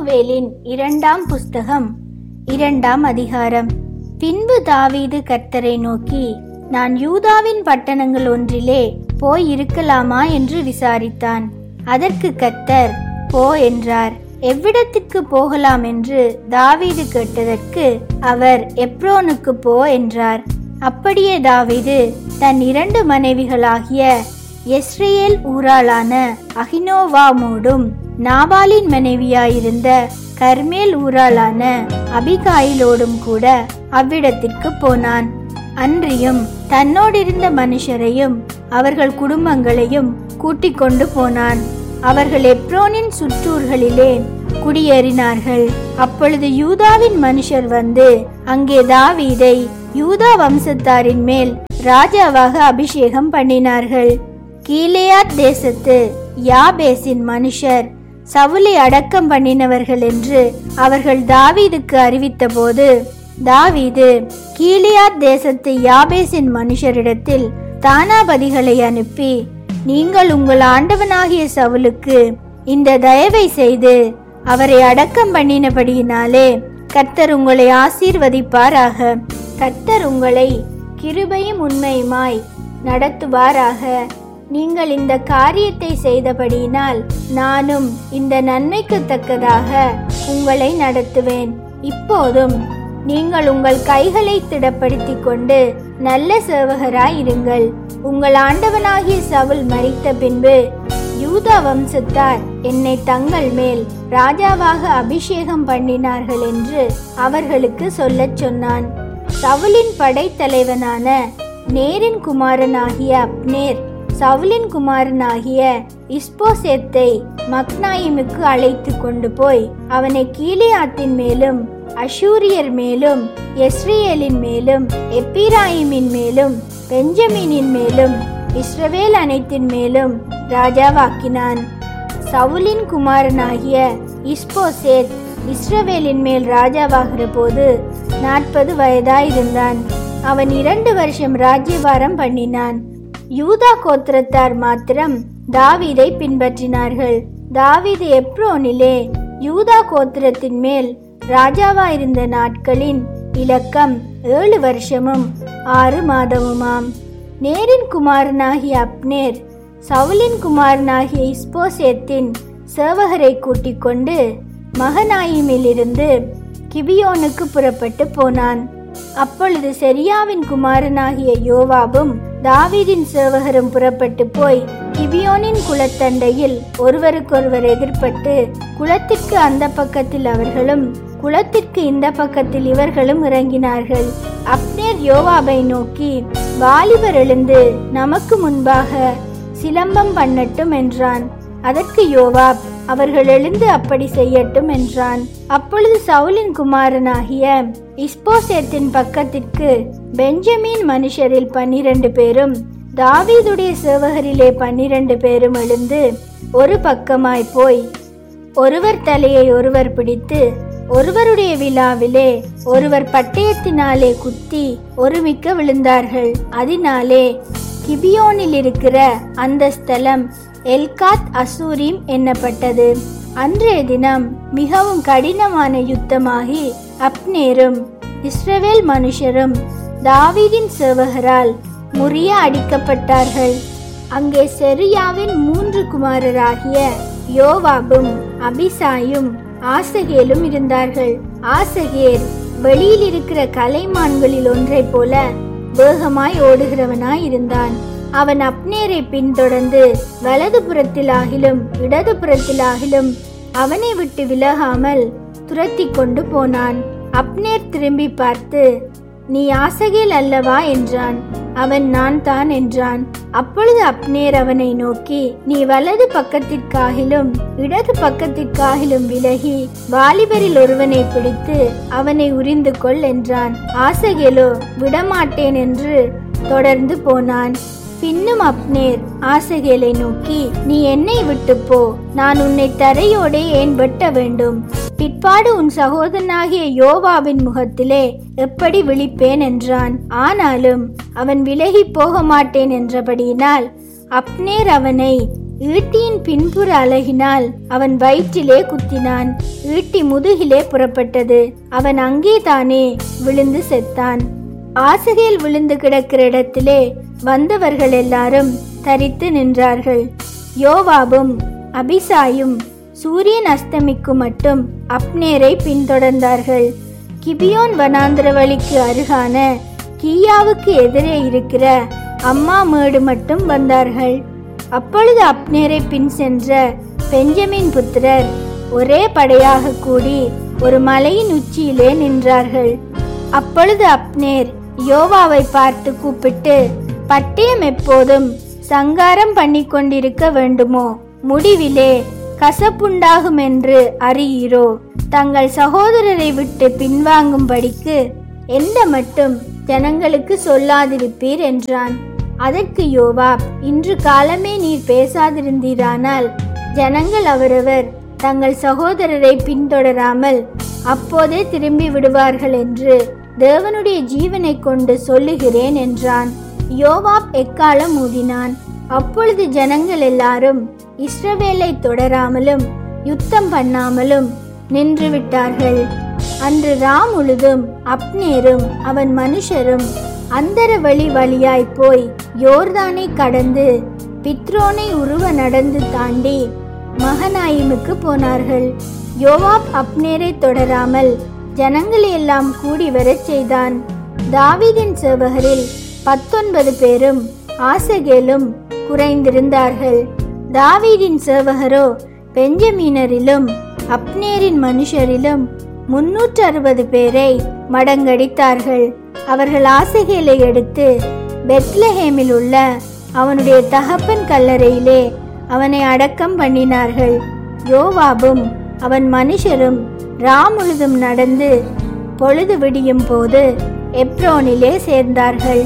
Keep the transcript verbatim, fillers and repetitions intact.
சாமுவேலின் இரண்டாம் புஸ்தகம் இரண்டாம் அதிகாரம். பின்பு தாவீது கர்த்தரை நோக்கி, நான் யூதாவின் பட்டணங்கள் ஒன்றிலே போய் இருக்கலாமா என்று விசாரித்தான். அதற்கு கர்த்தர், போ என்றார். எவ்விடத்துக்கு போகலாம் என்று தாவீது கேட்டதற்கு அவர், எப்ரோனுக்கு போ என்றார். அப்படியே தாவீது தன் இரண்டு மனைவிகளாகிய யெஸ்ரயேல் ஊராளான அகினோவாமோடும் நாபாலின் மனைவியாயிருந்த கர்மேல் ஊராளான அபிகாயிலோடும் கூட அவ்விடத்திற்கு போனான். அன்றியும் தன்னோடிருந்த மனுஷரையும் அவர்கள் குடும்பங்களையும் கூட்டிக் கொண்டு போனான். அவர்கள் எப்ரோனின் சுற்றூர்களிலே குடியேறினார்கள். அப்பொழுது யூதாவின் மனுஷர் வந்து அங்கே தாவீதை யூதா வம்சத்தாரின் மேல் ராஜாவாக அபிஷேகம் பண்ணினார்கள். கீலேயாத் தேசத்து யாபேசின் மனுஷர் சவுலை அடக்கம் பண்ணினவர்கள் என்று அவர்கள் தாவீதுக்கு அறிவித்த போது, தாவீது கீலேயாத் தேசத்து யாபேசின் மனுஷரிடத்தில் தானாபதிகளை அனுப்பி, நீங்கள் உங்கள் ஆண்டவனாகிய சவுலுக்கு இந்த தயவை செய்து அவரை அடக்கம் பண்ணினபடியினாலே கர்த்தர் உங்களை ஆசீர்வதிப்பாராக. கர்த்தர் உங்களை கிருபையும் உண்மையுமாய் நடத்துவாராக. நீங்கள் இந்த காரியத்தை செய்தபடியினால் நானும் இந்த நன்மைக்கு தக்கதாக உங்களை நடத்துவேன். இப்போதும் நீங்கள் உங்கள் கைகளை திடப்படுத்திக் கொண்டு நல்ல சேவகராயிருங்கள். உங்கள் ஆண்டவனாகிய சவுல் மரித்த பின்பு யூதா வம்சத்தார் என்னை தங்கள் மேல் ராஜாவாக அபிஷேகம் பண்ணினார்கள் என்று அவர்களுக்கு சொல்லச் சொன்னான். சவுலின் படைத்தலைவனான நேரின் குமாரனாகிய அப்னேர் சவுலின் குமாரனாகிய இஸ்போசேத்தை மக்னாயிமுக்கு அழைத்து கொண்டு போய் அவனை கீலேயாத்தின் மேலும் அஷூரியர் மேலும் யெஸ்ரயேலின் மேலும் எப்பிராயிமின் மேலும் பெஞ்சமீனின் மேலும் இஸ்ரவேல் அனைத்தின் மேலும் ராஜாவாக்கினான். சவுலின் குமாரனாகிய இஸ்போசேத் இஸ்ரவேலின் மேல் ராஜாவாகிற போது நாற்பது வயதாயிருந்தான். அவன் இரண்டு வருஷம் ராஜ்யபாரம் பண்ணினான். யூதா கோத்திரத்தார் மாத்திரம் தாவீதை பின்பற்றினார்கள். தாவீது எப்ரோனிலே யூதா கோத்திரத்தின் மேல் ராஜாவாயிருந்த நாட்களின் இலக்கம் ஏழு வருஷமும் ஆறு மாதமுமாம். நேரின் குமாரனாகிய அப்னேர் சவுலின் குமாரனாகிய இஸ்போசேத்தின் சேவகரை கூட்டிக் கொண்டு மகனாயிமிலிருந்து கிபியோனுக்கு புறப்பட்டு போனான். அப்பொழுது செரியாவின் குமாரனாகிய யோவாபும் தாவீதின் சேவகரும் புறப்பட்டு போய் கிபியோனின் குளத்தண்டையில் ஒருவருக்கொருவர் எதிர்பட்டு குளத்திற்கு அந்த பக்கத்தில் அவர்களும் குளத்திற்கு இந்த பக்கத்தில் இவர்களும் இறங்கினார்கள். அப்னேர் யோவாபை நோக்கி, வாலிபர் எழுந்து நமக்கு முன்பாக சிலம்பம் பண்ணட்டும் என்றான். அதற்கு யோவாப், அவர்கள் எழுந்து அப்படி செய்யட்டும் என்றான். அப்பொழுது சவுலின் குமாரனாகிய இஸ்போசேத்தின் பக்கத்திற்கு பெஞ்சமீன் மனுஷரில் பன்னிரண்டு பேரும் தாவீதுடைய சேவகரிலே பன்னிரண்டு பேரும் எழுந்து ஒரு பக்கமாய் போய் ஒருவர் தலையை ஒருவர் பிடித்து ஒருவருடைய விழாவிலே ஒருவர் பட்டயத்தினாலே குத்தி ஒருமிக்க விழுந்தார்கள். அதனாலே கிபியோனில் இருக்கிற அந்த ஸ்தலம் எல்காத் அசூரிம் என்னப்பட்டது. அன்றைய தினம் மிகவும் கடினமான யுத்தமாகி அப்னேரும் இஸ்ரவேல் மனுஷரும் தாவீதின் சேவகரால் முறிய அடிக்கப்பட்டார்கள். அங்கே செரியாவின் மூன்று குமாரராகிய யோவாபும் அபிசாயும் ஆசகேலும் இருந்தார்கள். ஆசகேல் வெளியில் இருக்கிற கலைமான்களில் ஒன்றை போல வேகமாய் ஓடுகிறவனாய் இருந்தான். அவன் அப்னேரை பின்தொடர்ந்து வலது புறத்திலாகிலும் இடது புறத்திலாகிலும் அவனை விட்டு விலகாமல் துரத்தி கொண்டு போனான். அப்னேர் திரும்பி பார்த்து, நீ ஆசகேல் அல்லவா என்றான். அவன், நான் தான் என்றான். அப்பொழுது அப்னேர் அவனை நோக்கி, நீ வலது பக்கத்திற்காகிலும் இடது பக்கத்திற்காகிலும் விலகி வாலிபரில் ஒருவனை பிடித்து அவனை உரிந்து கொள் என்றான். ஆசகேலோ விடமாட்டேன் என்று தொடர்ந்து போனான். பின்னும் அப்னேர் ஆசகேலை நோக்கி, நீ என்னை விட்டு போ, நான் உன்னை தரையோடே ஏன் வெட்ட வேண்டும்? பிற்பாடு உன் சகோதரனாகிய யோவாபின் முகத்திலே எப்படி விழிப்பேன் என்றான். ஆனாலும் அவன் விலகி போக மாட்டேன் என்றபடியினால் அப்னேர் அவனை ஈட்டியின் பின்புற அலகினால் அவன் வயிற்றிலே குத்தினான். ஈட்டி முதுகிலே புறப்பட்டது. அவன் அங்கே தானே விழுந்து செத்தான். ஆசகேல் விழுந்து கிடக்கிற இடத்திலே வந்தவர்கள் எல்லாரும் தரித்து நின்றார்கள். யோவாபும் அபிசாயும் சூரியன் அஸ்தமிக்கும் மட்டும் அப்னேரை பின்தொடர்ந்தார்கள். கிபியோன் வனாந்திர வழிக்கு அருகான கீயாவுக்கு எதிரே இருக்கிற அம்மா மேடு மட்டும் வந்தார்கள். அப்பொழுது அப்னேரை பின் சென்ற பெஞ்சமின் புத்திரர் ஒரே படையாக கூடி ஒரு மலையின் உச்சியிலே நின்றார்கள். அப்பொழுது அப்னேர் யோவாவை பார்த்து கூப்பிட்டு, பட்டயம் எப்போதும் சங்காரம் பண்ணி கொண்டிருக்க வேண்டுமோ? முடிவிலே கசப்புண்டாகும் என்று அறியீரோ? தங்கள் சகோதரரை விட்டு பின்வாங்கும்படிக்கு எந்த மட்டும் ஜனங்களுக்கு சொல்லாதிருப்பீர் என்றான். அதற்கு யோவாப், இன்று காலமே நீர் பேசாதிருந்தீரானால் ஜனங்கள் அவரவர் தங்கள் சகோதரரை பின்தொடராமல் அப்போதே திரும்பி விடுவார்கள் என்று தேவனுடைய ஜீவனை கொண்டு சொல்லுகிறேன் என்றான். யோவாப் எக்காலம் ஊதினான். அப்பொழுது ஜனங்கள் எல்லாரும் இஸ்ரவேலை தொடராமலும் யுத்தம் பண்ணாமலும் நின்று விட்டார்கள். அன்று ராம் முழுதும் அப்னேரும் அவன் மனுஷரும் அந்தர வழி வழியாய் போய் யோர்தானை கடந்து பித்ரோனை உருவ நடந்து தாண்டி மகனாயிமுக்கு போனார்கள். யோவாப் அப்னேரை தொடராமல் ஜனங்களை எல்லாம் கூடி வரச் செய்தான். தாவீதின் சேவகரில் பத்தொன்பது பேரும் ஆசகேலும் குறைந்திருந்தார்கள். தாவீதின் சேவகரோ பெஞ்சமீனரிலும் அப்னேரின் மனுஷரிலும் முன்னூற்று அறுபது பேரை மடங்கடித்தார்கள். அவர்கள் ஆசகேலை எடுத்து பெத்லஹேமில் உள்ள அவனுடைய தகப்பன் கல்லறையிலே அவனை அடக்கம் பண்ணினார்கள். யோவாபும் அவன் மனுஷரும் ராம் முழுதும் நடந்து பொழுது விடியும் போது எப்ரோனிலே சேர்ந்தார்கள்.